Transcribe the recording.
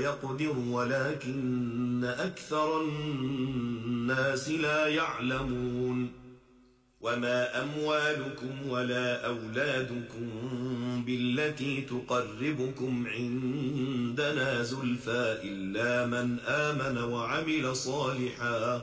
ويقدر ولكن أكثر الناس لا يعلمون وما أموالكم ولا أولادكم بالتي تقربكم عندنا زلفى إلا من آمن وعمل صالحا